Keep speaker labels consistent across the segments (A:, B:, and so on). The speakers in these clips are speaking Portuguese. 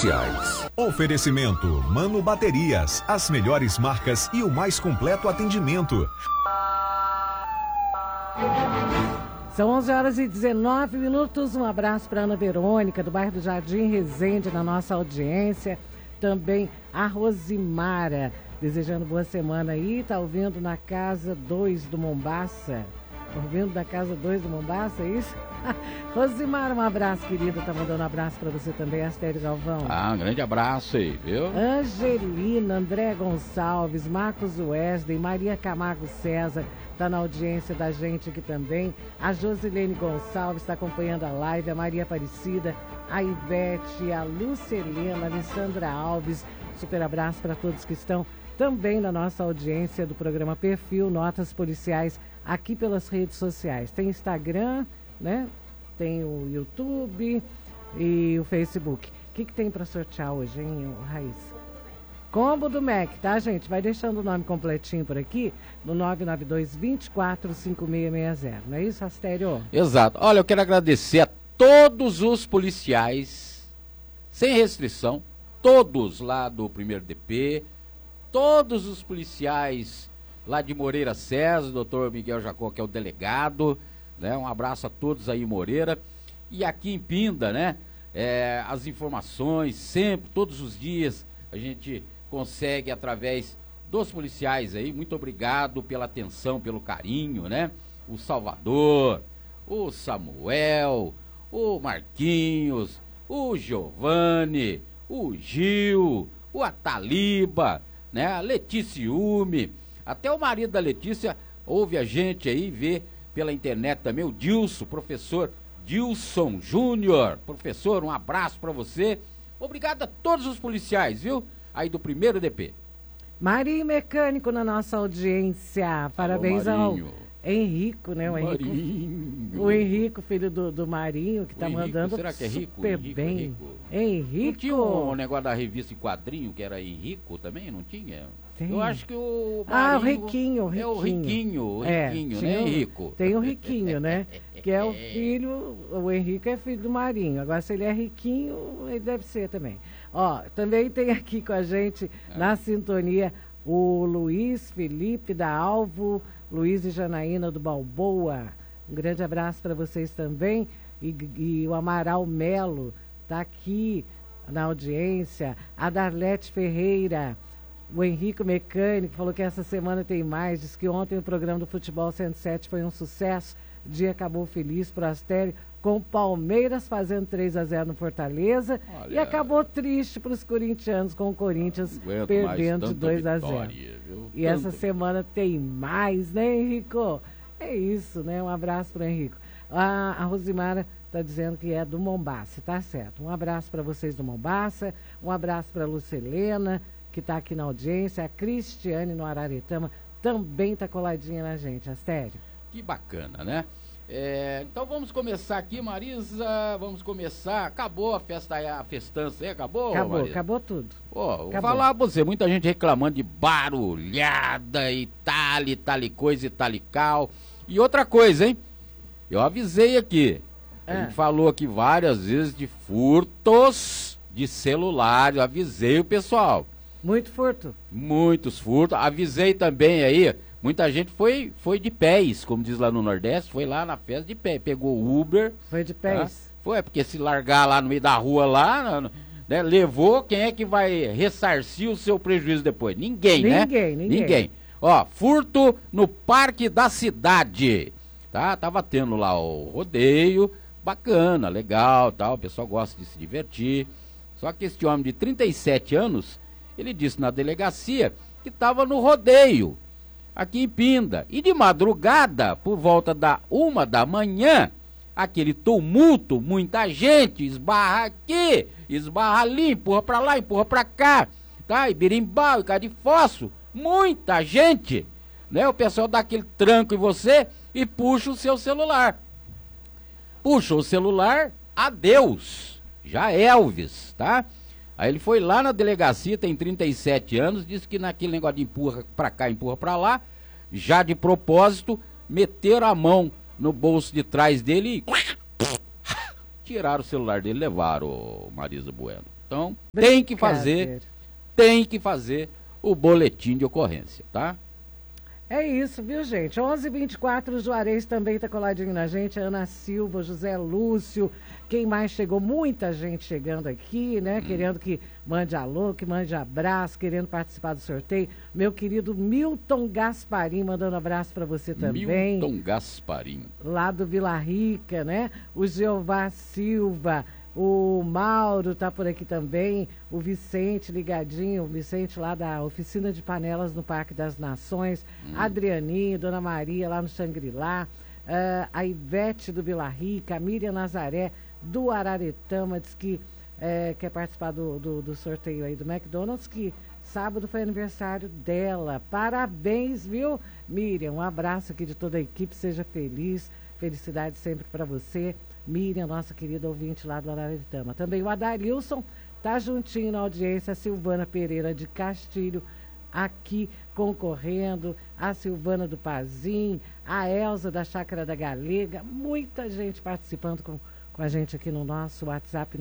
A: policiais. Oferecimento Mano Baterias, as melhores marcas e o mais completo atendimento.
B: São 11h19. Um abraço para Ana Verônica, do bairro do Jardim Resende, na nossa audiência. Também a Rosimara, desejando boa semana aí. Tá ouvindo na Casa 2 do Mombaça. Ouvindo da Casa 2 do Mombaça, é isso? Rosimara, um abraço, querida. Tá mandando um abraço para você também, Astério Galvão.
C: Um grande abraço aí, viu?
B: Angelina, André Gonçalves, Marcos Wesley, Maria Camargo César, tá na audiência da gente aqui também. A Josilene Gonçalves está acompanhando a live, a Maria Aparecida, a Ivete, a Lúcia Helena, a Alessandra Alves. Super abraço para todos que estão também na nossa audiência do programa Perfil Notas Policiais, aqui pelas redes sociais. Tem Instagram, né? Tem o YouTube e o Facebook. O que tem para sortear hoje, hein, Raíssa? Combo do Mac, tá, gente? Vai deixando o nome completinho por aqui no 992-245660. Não é isso, Astério?
C: Exato. Olha, eu quero agradecer a todos os policiais, sem restrição, todos lá do 1º DP, todos os policiais lá de Moreira César, doutor Miguel Jacó, que é o delegado, né? Um abraço a todos aí em Moreira. E aqui em Pinda, né? As informações, sempre, todos os dias, a gente consegue através dos policiais aí. Muito obrigado pela atenção, pelo carinho, né? O Salvador, o Samuel, o Marquinhos, o Giovanni, o Gil, o Ataliba, né? A Letícia Ume, até o marido da Letícia ouve a gente aí, vê pela internet também, o Dilson, professor Dilson Júnior. Professor, um abraço para você. Obrigado a todos os policiais, viu? Aí do 1º DP.
B: Marinho Mecânico na nossa audiência. Parabéns ao Henrico, né? O Henrico, filho do Marinho, que tá mandando
C: será que é rico?
B: Super bem. Henrico.
C: Não tinha um negócio da revista em quadrinho que era Henrico também? Não tinha?
B: Tem.
C: Eu acho que o Marinho...
B: o Riquinho.
C: É o Riquinho, né? Henrico.
B: Tem o Riquinho, né? Que é o filho, o Henrico é filho do Marinho. Agora, se ele é riquinho, ele deve ser também. Ó, também tem aqui com a gente, na sintonia, o Luiz Felipe da Alvo, Luiz e Janaína do Balboa. Um grande abraço para vocês também. E o Amaral Melo está aqui na audiência. A Darlete Ferreira, o Henrico Mecânico, falou que essa semana tem mais. Diz que ontem o programa do Futebol 107 foi um sucesso. O dia acabou feliz para o Astério, com o Palmeiras fazendo 3-0 no Fortaleza. Olha, e acabou triste para os corintianos, com o Corinthians perdendo de 2-0. E essa semana tem mais, né, Henrico? É isso, né? Um abraço para o Henrico. A Rosimara está dizendo que é do Mombaça, tá certo. Um abraço para vocês do Mombaça, um abraço para a Lucelena, que está aqui na audiência. A Cristiane no Araretama também está coladinha na gente, Astério.
C: Que bacana, né? Então vamos começar aqui, Marisa, vamos começar. Acabou a festa, a festança aí, acabou, Marisa?
B: Acabou tudo.
C: Vou falar pra você, muita gente reclamando de barulhada e tal coisa e tal e cal. E outra coisa, hein? Eu avisei aqui, a gente falou aqui várias vezes de furtos de celular, eu avisei o pessoal.
B: Muito furto?
C: Muitos furtos, avisei também aí. Muita gente foi de pés, como diz lá no Nordeste, foi lá na festa de pé, pegou o Uber.
B: Foi de pés?
C: Tá? Foi, porque se largar lá no meio da rua lá, né, levou, quem é que vai ressarcir o seu prejuízo depois? Ninguém, né? Ninguém. Ó, furto no Parque da Cidade, tá? Tava tendo lá o rodeio, bacana, legal, tal, o pessoal gosta de se divertir. Só que este homem de 37 anos, ele disse na delegacia que tava no rodeio aqui em Pinda. E de madrugada, por volta da 1 da manhã, aquele tumulto, muita gente, esbarra aqui, esbarra ali, empurra pra lá, empurra pra cá, tá? E birimbau, e cá de fósforo, muita gente, né? O pessoal dá aquele tranco em você e puxa o seu celular. Puxa o celular, adeus, já Elvis, tá? Aí ele foi lá na delegacia, tem 37 anos, disse que naquele negócio de empurra pra cá, empurra pra lá, já de propósito, meteram a mão no bolso de trás dele e tiraram o celular dele, levaram, Marisa Bueno. Então, tem que fazer o boletim de ocorrência, tá?
B: É isso, viu, gente? 11h24, o Juarez também está coladinho na gente, a Ana Silva, o José Lúcio, quem mais chegou? Muita gente chegando aqui, né? Querendo que mande alô, que mande abraço, querendo participar do sorteio. Meu querido Milton Gasparim, mandando abraço para você também.
C: Milton Gasparim.
B: Lá do Vila Rica, né? O Jeová Silva, o Mauro tá por aqui também, o Vicente ligadinho, o Vicente lá da Oficina de Panelas no Parque das Nações, Adrianinho, Dona Maria lá no Xangri-Lá, a Ivete do Vila Rica, a Miriam Nazaré do Araretama, diz que quer participar do sorteio aí do McDonald's, que sábado foi aniversário dela. Parabéns, viu, Miriam? Um abraço aqui de toda a equipe, seja feliz, felicidade sempre para você. Miriam, nossa querida ouvinte lá do Araretama. Também o Adarilson tá juntinho na audiência, a Silvana Pereira de Castilho aqui concorrendo, a Silvana do Pazim, a Elza da Chácara da Galega, muita gente participando com a gente aqui no nosso WhatsApp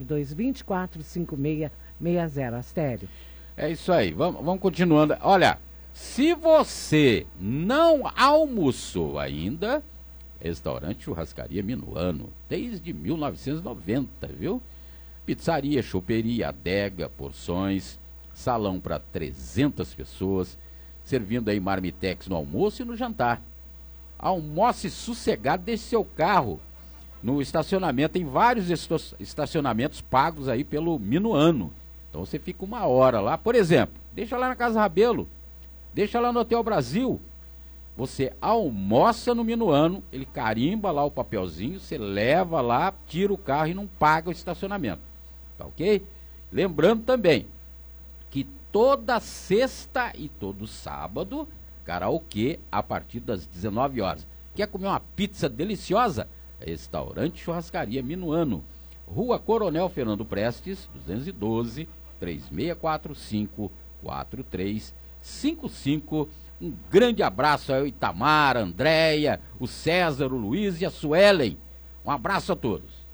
B: 992-245660. Astério.
C: É isso aí, vamos continuando. Olha, se você não almoçou ainda, restaurante Churrascaria Minuano, desde 1990, viu? Pizzaria, choperia, adega, porções, salão para 300 pessoas, servindo aí marmitex no almoço e no jantar. Almoce sossegado, deixe seu carro no estacionamento, tem vários estacionamentos pagos aí pelo Minuano. Então você fica 1 hora lá, por exemplo, deixa lá na Casa Rabelo, deixa lá no Hotel Brasil. Você almoça no Minuano, ele carimba lá o papelzinho, você leva lá, tira o carro e não paga o estacionamento. Tá ok? Lembrando também que toda sexta e todo sábado, karaokê a partir das 19 horas. Quer comer uma pizza deliciosa? Restaurante Churrascaria Minuano. Rua Coronel Fernando Prestes, 212, 3645-4355. Um grande abraço ao Itamar, a Andréia, o César, o Luiz e a Suelen. Um abraço a todos.